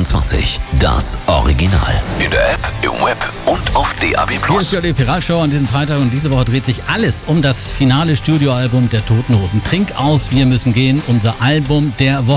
23. Das Original. In der App, im Web und auf DAB+. Hier ist die Pirat-Show an diesem Freitag und diese Woche dreht sich alles um das finale Studioalbum der Toten Hosen. Trink aus, wir müssen gehen, unser Album der Woche.